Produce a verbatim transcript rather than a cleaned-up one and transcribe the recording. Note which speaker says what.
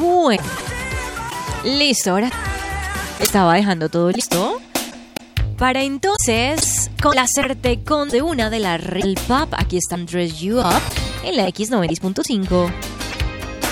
Speaker 1: Bueno, listo, ahora estaba dejando todo listo para entonces complacerte con de una de la Real Pop. Aquí está Dress You Up en la X noventa punto cinco.